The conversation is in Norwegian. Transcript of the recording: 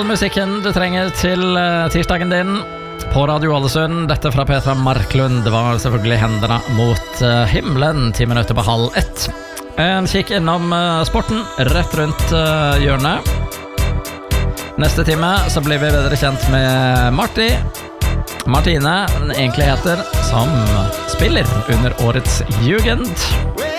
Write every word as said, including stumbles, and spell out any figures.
All musikken du trenger til uh, tirsdagen din på Radio Ålesund. Dette fra Petra Marklund. Det var selvfølgelig hendene mot uh, himmelen. Ti minutter på halv ett. En kikk innom uh, sporten rett rundt uh, hjørnet. Neste time så blir vi bedre kjent med Marti Martine, den egentlig heter, som spiller under årets Jugend.